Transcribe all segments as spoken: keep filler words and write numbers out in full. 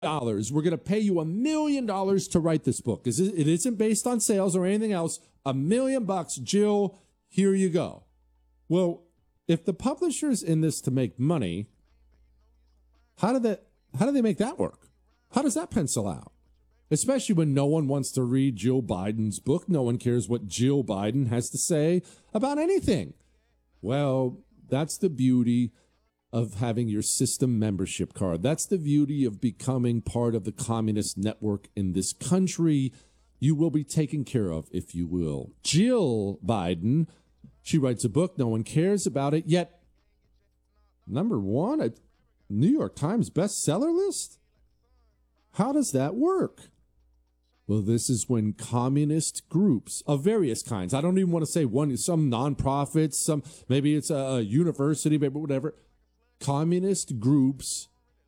dollars. We're going to pay you a million dollars to write this book. It isn't based on sales or anything else. A million bucks, Jill, here you go. Well, if the publisher's in this to make money, how do that, how do they make that work? How does that pencil out? Especially when no one wants to read Jill Biden's book. No one cares what Jill Biden has to say about anything. Well, that's the beauty of having your system membership card. That's the beauty of becoming part of the communist network in this country. You will be taken care of, if you will. Jill Biden, she writes a book. No one cares about it. Yet, number one, a New York Times bestseller list? How does that work? Well, this is when communist groups of various kinds, I don't even want to say one, some nonprofits, some, maybe it's a university, maybe whatever, communist groups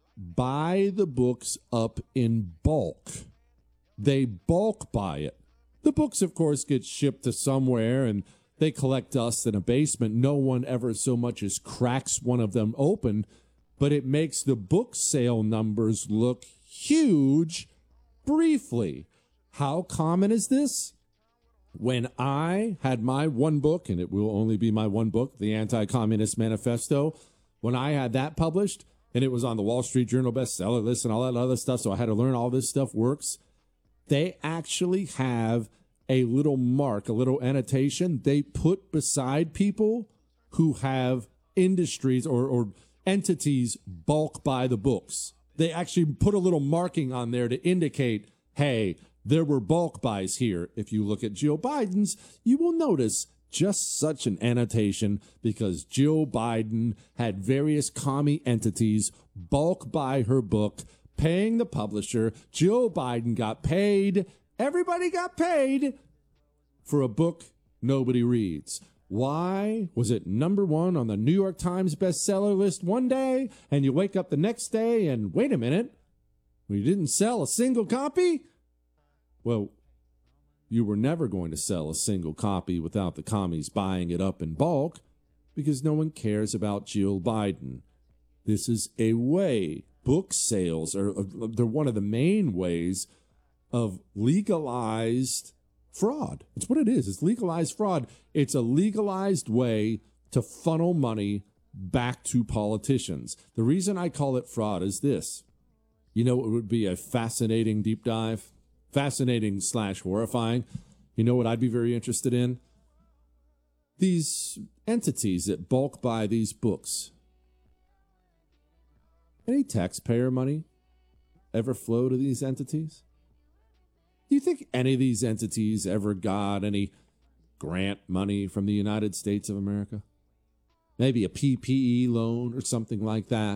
buy the books up in bulk. They bulk buy it. The books, of course, get shipped to somewhere and they collect dust in a basement. No one ever so much as cracks one of them open, but it makes the book sale numbers look huge briefly. How common is this? When I had my one book, and it will only be my one book, The Anti-Communist Manifesto, when I had that published, and it was on the Wall Street Journal bestseller list and all that other stuff, so I had to learn all this stuff works, they actually have a little mark, a little annotation they put beside people who have industries or, or entities bulk buy the books. They actually put a little marking on there to indicate, hey, there were bulk buys here. If you look at Jill Biden's, you will notice just such an annotation because Jill Biden had various commie entities bulk buy her book, paying the publisher. Jill Biden got paid. Everybody got paid for a book nobody reads. Why was it number one on the New York Times bestseller list one day, and you wake up the next day and wait a minute, we didn't sell a single copy? Well, you were never going to sell a single copy without the commies buying it up in bulk because no one cares about Jill Biden. This is a way. Book sales are they're one of the main ways of legalized fraud. It's what it is. It's legalized fraud. It's a legalized way to funnel money back to politicians. The reason I call it fraud is this. You know, it would be a fascinating deep dive. Fascinating slash horrifying. You know what I'd be very interested in? These entities that bulk buy these books. Any taxpayer money ever flow to these entities? Do you think any of these entities ever got any grant money from the United States of America? Maybe a P P E loan or something like that?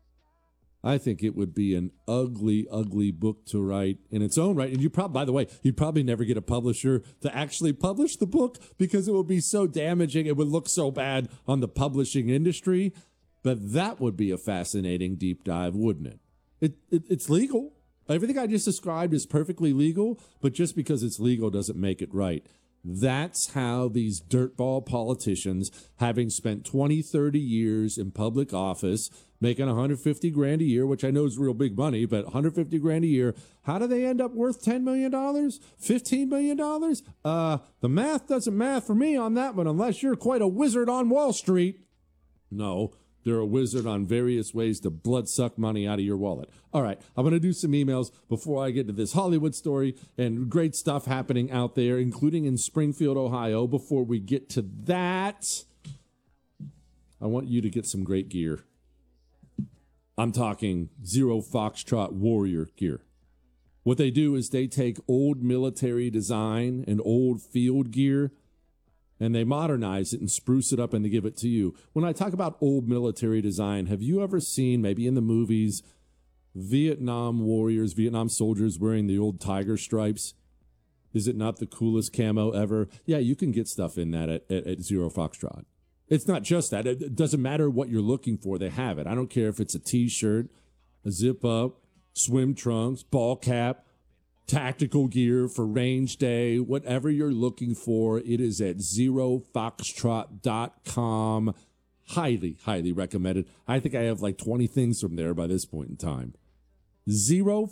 I think it would be an ugly, ugly book to write in its own right. And you probably, by the way, you'd probably never get a publisher to actually publish the book because it would be so damaging. It would look so bad on the publishing industry. But that would be a fascinating deep dive, wouldn't it? It, it it's legal. Everything I just described is perfectly legal, but just because it's legal doesn't make it right. That's how these dirtball politicians, having spent twenty, thirty years in public office, making one hundred fifty grand a year, which I know is real big money, but one hundred fifty grand a year, how do they end up worth ten million dollars? fifteen million dollars? Uh, the math doesn't math for me on that one unless you're quite a wizard on Wall Street. No, they're a wizard on various ways to blood suck money out of your wallet. All right, I'm going to do some emails before I get to this Hollywood story and great stuff happening out there, including in Springfield, Ohio. Before we get to that, I want you to get some great gear. I'm talking Zero Foxtrot Warrior gear. What they do is they take old military design and old field gear, and they modernize it and spruce it up and they give it to you. When I talk about old military design, have you ever seen, maybe in the movies, Vietnam warriors, Vietnam soldiers wearing the old tiger stripes? Is it not the coolest camo ever? Yeah, you can get stuff in that at, at, at Zero Foxtrot. It's not just that. It doesn't matter what you're looking for. They have it. I don't care if it's a T-shirt, a zip-up, swim trunks, ball cap, tactical gear for range day, whatever you're looking for, it is at zero foxtrot dot com. Highly, highly recommended. I think I have like twenty things from there by this point in time. zero